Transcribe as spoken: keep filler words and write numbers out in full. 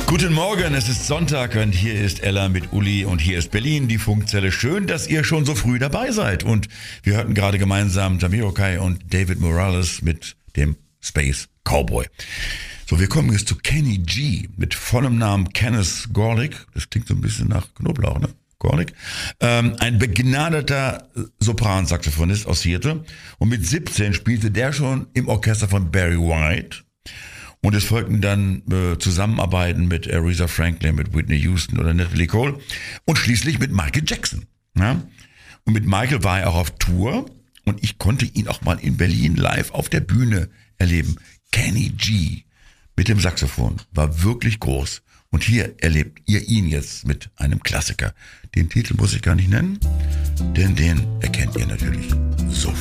Guten Morgen, es ist Sonntag und hier ist Ella mit Uli und hier ist Berlin, die Funkzelle. Schön, dass ihr schon so früh dabei seid. Und wir hörten gerade gemeinsam Jamiroquai und David Morales mit dem Space Cowboy. So, wir kommen jetzt zu Kenny G mit vollem Namen Kenneth Gorlick. Das klingt so ein bisschen nach Knoblauch, ne? Gorlick. Ähm, ein begnadeter Sopransaxophonist aus Seattle. Und mit siebzehn spielte der schon im Orchester von Barry White. Und es folgten dann äh, Zusammenarbeiten mit Aretha Franklin, mit Whitney Houston oder Natalie Cole und schließlich mit Michael Jackson. Ja? Und mit Michael war er auch auf Tour und ich konnte ihn auch mal in Berlin live auf der Bühne erleben. Kenny G mit dem Saxophon war wirklich groß. Und hier erlebt ihr ihn jetzt mit einem Klassiker. Den Titel muss ich gar nicht nennen, denn den erkennt ihr natürlich sofort.